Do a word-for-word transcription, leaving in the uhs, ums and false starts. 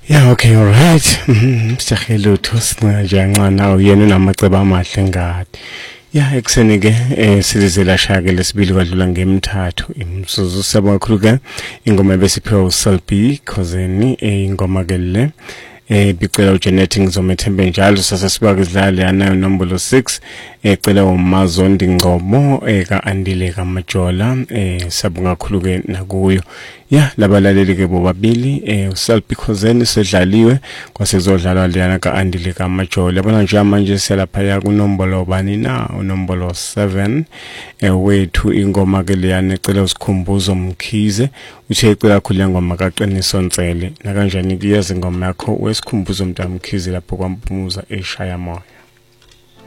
Yeah, okay, all right. Sihelo thosina njengancana uyena namaceba amahle ngadi. Yeah, ekseni ke eh silizela shaka lesibili kwadlula ngemithathu imsuzu sabona kakhulu ke ingoma besiphiwa uSalbi Khoseni eh ingoma ke le eh bicela uGenetic ngizomethembe njalo sasa sibaka idlale yanayo nombolo six ecela uMazondi Ngcobo eka Andile kaMajola eh sabonga kakhulu ke nakuyo ya labalaleli ke bobabili eh uSalbi Khoseni sedlaliwe kwasezodlalwa leyana ka Andile kaMajola yabona nje manje selapha ya kunombolo bani na unombolo seven eh wethu ingoma ke leyana ecela usikhumbuzo Mkhize uthe ecela kakhulu ingoma kaQiniso Ntsele na kanjani kuyazi ingoma yakho wesikhumbuzo Mntamkhize lapho kwampumuza eShaya Moya.